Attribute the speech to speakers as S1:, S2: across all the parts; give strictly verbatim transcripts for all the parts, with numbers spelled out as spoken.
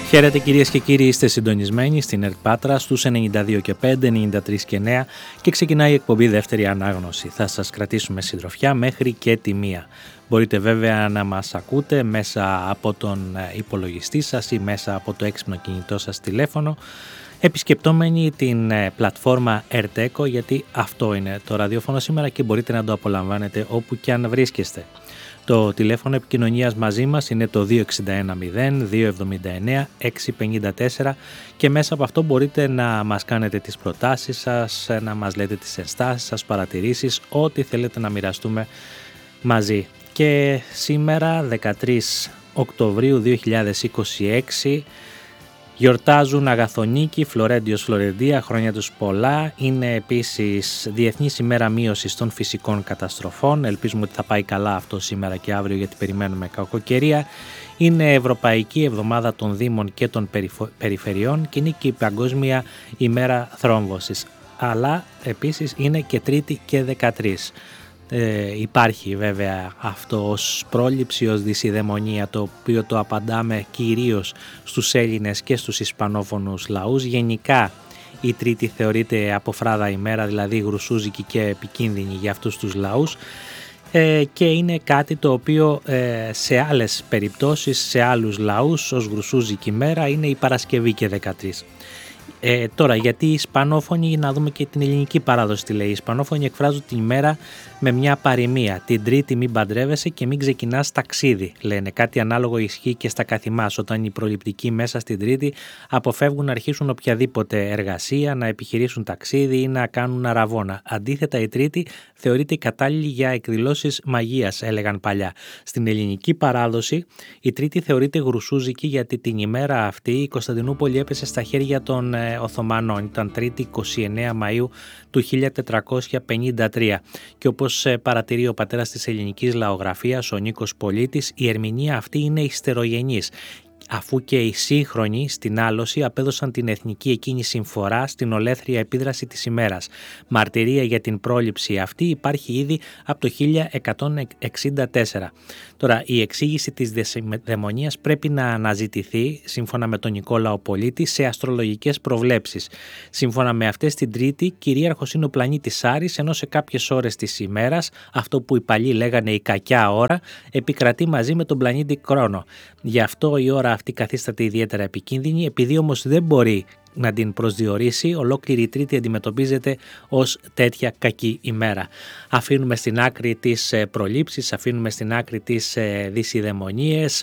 S1: Χαίρετε κυρίες και κύριοι, είστε συντονισμένοι στην ΕΡΤ Πάτρα στους ενενήντα δύο και πέντε, ενενήντα τρία και εννέα και ξεκινάει η εκπομπή Δεύτερη Ανάγνωση. Θα σας κρατήσουμε συντροφιά μέχρι και τη μία. Μπορείτε βέβαια να μας ακούτε μέσα από τον υπολογιστή σας ή μέσα από το έξυπνο κινητό σας τηλέφωνο, επισκεπτόμενοι την πλατφόρμα ΕΡΤ-ΕΚΟ, γιατί αυτό είναι το ραδιόφωνο σήμερα και μπορείτε να το απολαμβάνετε όπου και αν βρίσκεστε. Το τηλέφωνο επικοινωνίας μαζί μας είναι το δύο έξι ένα μηδέν δύο εβδομήντα εννέα έξι πενήντα τέσσερα και μέσα από αυτό μπορείτε να μας κάνετε τις προτάσεις σας, να μας λέτε τις ενστάσεις σας, παρατηρήσεις, ό,τι θέλετε να μοιραστούμε μαζί. Και σήμερα δεκατρείς Οκτωβρίου δύο χιλιάδες είκοσι έξι γιορτάζουν Αγαθονίκη, Φλωρέντιος, Φλωρεντία, χρόνια τους πολλά. Είναι επίσης Διεθνής ημέρα μείωσης των φυσικών καταστροφών. Ελπίζουμε ότι θα πάει καλά αυτό σήμερα και αύριο, γιατί περιμένουμε κακοκαιρία. Είναι Ευρωπαϊκή Εβδομάδα των Δήμων και των Περιφερειών και είναι και η Παγκόσμια ημέρα θρόμβωσης. Αλλά επίσης είναι και Τρίτη και δεκατρείς. Ε, υπάρχει βέβαια αυτό ως πρόληψη, ως δυσιδαιμονία, το οποίο το απαντάμε κυρίως στους Έλληνες και στους Ισπανόφωνους λαούς. Γενικά η Τρίτη θεωρείται αποφράδα ημέρα, δηλαδή γρουσούζικη και επικίνδυνη για αυτούς τους λαούς, ε, και είναι κάτι το οποίο ε, σε άλλες περιπτώσεις, σε άλλους λαούς ως γρουσούζικη ημέρα είναι η Παρασκευή και δεκατρείς. Ε, τώρα, γιατί οι Ισπανόφωνοι, να δούμε και την ελληνική παράδοση τι λέει. Οι Ισπανόφωνοι εκφράζουν την ημέρα με μια παροιμία. Την Τρίτη μην παντρεύεσαι και μην ξεκινάς ταξίδι, λένε. Κάτι ανάλογο ισχύει και στα καθημάς, όταν οι προληπτικοί μέσα στην Τρίτη αποφεύγουν να αρχίσουν οποιαδήποτε εργασία, να επιχειρήσουν ταξίδι ή να κάνουν αραβώνα. Αντίθετα, η Τρίτη θεωρείται η κατάλληλη για εκδηλώσεις μαγείας, έλεγαν παλιά. Στην ελληνική παράδοση, η Τρίτη θεωρείται γρουσούζικη, γιατί την ημέρα αυτή η Κωνσταντινούπολη έπεσε στα χέρια των Οθωμανών. Ήταν Τρίτη εικοστή ενάτη Μαΐου του χίλια τετρακόσια πενήντα τρία και όπως παρατηρεί ο πατέρας της ελληνικής λαογραφίας, ο Νίκος Πολίτης, η ερμηνεία αυτή είναι υστερογενής, αφού και οι σύγχρονοι στην άλωση απέδωσαν την εθνική εκείνη συμφορά στην ολέθρια επίδραση της ημέρας. Μαρτυρία για την πρόληψη αυτή υπάρχει ήδη από το χίλια εκατόν εξήντα τέσσερα. Τώρα, η εξήγηση της δαιμονίας πρέπει να αναζητηθεί, σύμφωνα με τον Νικόλαο Πολίτη, σε αστρολογικές προβλέψεις. Σύμφωνα με αυτές, την Τρίτη κυρίαρχος είναι ο πλανήτης Άρης, ενώ σε κάποιες ώρες της ημέρας, αυτό που οι παλιοί λέγανε η κακιά ώρα, επικρατεί μαζί με τον πλανήτη Κρόνο. Γι' αυτό η ώρα αυτή καθίσταται ιδιαίτερα επικίνδυνη, επειδή όμως δεν μπορεί να την προσδιορίσει, ολόκληρη η Τρίτη αντιμετωπίζεται ως τέτοια κακή ημέρα. Αφήνουμε στην άκρη τις προλήψεις, αφήνουμε στην άκρη τις δυσιδαιμονίες.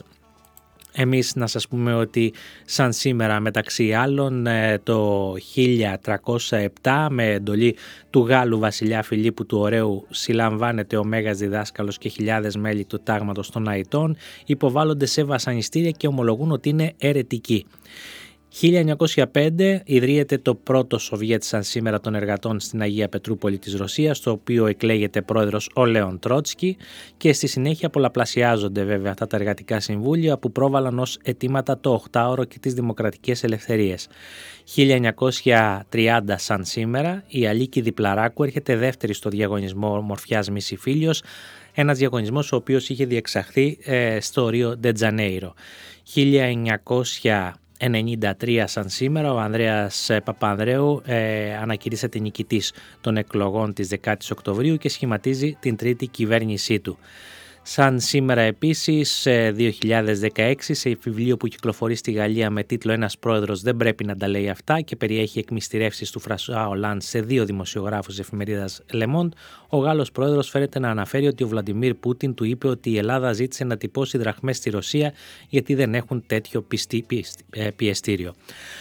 S1: Εμείς να σας πούμε ότι σαν σήμερα, μεταξύ άλλων, το χίλια τριακόσια επτά, με εντολή του Γάλλου βασιλιά Φιλίππου του Ωραίου, συλλαμβάνεται ο Μέγας Διδάσκαλος και χιλιάδες μέλη του τάγματος των Αητών, υποβάλλονται σε βασανιστήρια και ομολογούν ότι είναι αιρετικοί. χίλια εννιακόσια πέντε ιδρύεται το πρώτο Σοβιέτ σαν σήμερα των εργατών στην Αγία Πετρούπολη της Ρωσίας, το οποίο εκλέγεται πρόεδρος ο Λέον Τρότσκι, και στη συνέχεια πολλαπλασιάζονται βέβαια αυτά τα εργατικά συμβούλια που πρόβαλαν ως αιτήματα το οκτάωρο και τις δημοκρατικές ελευθερίες. χίλια εννιακόσια τριάντα σαν σήμερα η Αλίκη Διπλαράκου έρχεται δεύτερη στο διαγωνισμό ομορφιάς Μισι Φίλιος, ένας διαγωνισμός ο οποίος είχε διεξαχθεί ε, στο Ρίο ντε Τζανέιρο. χίλια εννιακόσια ενενήντα τρία σαν σήμερα ο Ανδρέας Παπανδρέου ε, ανακηρύσσεται νικητής των εκλογών της δεκάτης Οκτωβρίου και σχηματίζει την τρίτη κυβέρνησή του. Σαν σήμερα επίσης, δύο χιλιάδες δεκαέξι, σε βιβλίο που κυκλοφορεί στη Γαλλία με τίτλο «Ένας πρόεδρος δεν πρέπει να τα λέει αυτά» και περιέχει εκμυστηρεύσεις του Φρανσουά Ολάντ σε δύο δημοσιογράφους της εφημερίδας Le Monde, ο Γάλλος πρόεδρος φέρεται να αναφέρει ότι ο Βλαντιμίρ Πούτιν του είπε ότι η Ελλάδα ζήτησε να τυπώσει δραχμές στη Ρωσία γιατί δεν έχουν τέτοιο πιστή, πιστή, πιεστήριο.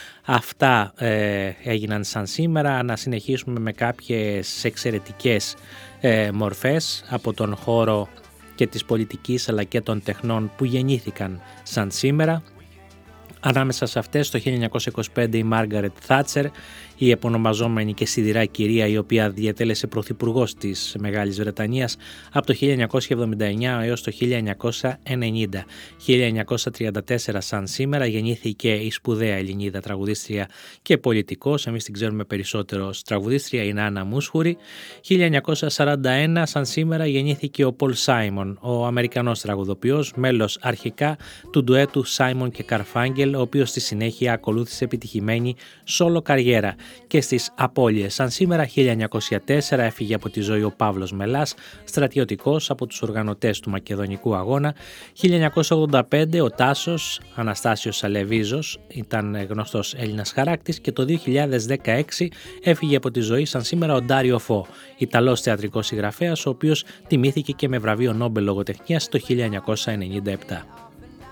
S1: Αυτά ε, έγιναν σαν σήμερα. Να συνεχίσουμε με κάποιες εξαιρετικές ε, μορφές από τον χώρο και της πολιτικής αλλά και των τεχνών που γεννήθηκαν σαν σήμερα. Ανάμεσα σε αυτές, το χίλια εννιακόσια είκοσι πέντε η Μάργαρετ Θάτσερ, η επωνομαζόμενη και σιδηρά κυρία, η οποία διατέλεσε πρωθυπουργός της Μεγάλης Βρετανίας από το χίλια εννιακόσια εβδομήντα εννέα έως το χίλια εννιακόσια ενενήντα. χίλια εννιακόσια τριάντα τέσσερα σαν σήμερα γεννήθηκε η σπουδαία Ελληνίδα τραγουδίστρια και πολιτικός, εμείς την ξέρουμε περισσότερο ως τραγουδίστρια, η Νάνα Μούσχουρη. χίλια εννιακόσια σαράντα ένα σαν σήμερα γεννήθηκε ο Πολ Σάιμον, ο Αμερικανός τραγουδοποιός, μέλος αρχικά του ντουέτου Σάιμον και Καρφάγγελ, ο οποίος στη συνέχεια ακολούθησε επιτυχημένη σόλο καριέρα. Και στις απώλειες σαν σήμερα χίλια εννιακόσια τέσσερα έφυγε από τη ζωή ο Παύλος Μελάς, στρατιωτικός από τους οργανωτές του Μακεδονικού Αγώνα. χίλια εννιακόσια ογδόντα πέντε ο Τάσος Αναστάσιος Σαλεβίζος, ήταν γνωστός Έλληνας χαράκτης, και το δύο χιλιάδες δεκαέξι έφυγε από τη ζωή σαν σήμερα ο Ντάριο Φω, Ιταλός θεατρικός συγγραφέας, ο οποίος τιμήθηκε και με βραβείο Νόμπελ λογοτεχνίας το χίλια εννιακόσια ενενήντα επτά.